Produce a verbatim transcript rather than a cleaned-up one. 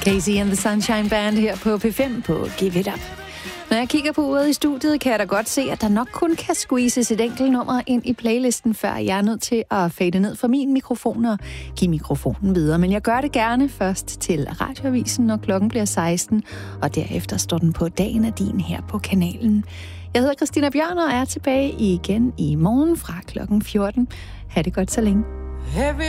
Casey and the Sunshine Band her på P fem på Give It Up. Når jeg kigger på uret i studiet, kan jeg da godt se, at der nok kun kan squeezes et enkelt nummer ind i playlisten, før jeg er nødt til at fade ned fra min mikrofon og give mikrofonen videre. Men jeg gør det gerne først til Radioavisen, når klokken bliver seksten, og derefter står den på Dagen er din her på kanalen. Jeg hedder Christina Bjørn og er tilbage igen i morgen fra klokken fjorten. Ha' det godt så længe.